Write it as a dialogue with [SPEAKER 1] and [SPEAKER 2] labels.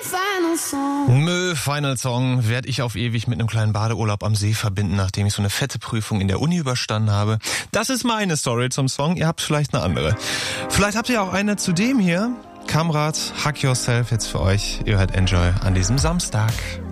[SPEAKER 1] Final Song werde ich auf ewig mit einem kleinen Badeurlaub am See verbinden, nachdem ich so eine fette Prüfung in der Uni überstanden habe. Das ist meine Story zum Song, ihr habt vielleicht eine andere. Vielleicht habt ihr auch eine zu dem hier. Kamrat, Hug Yourself jetzt für euch. Ihr hört Enjoy an diesem Samstag.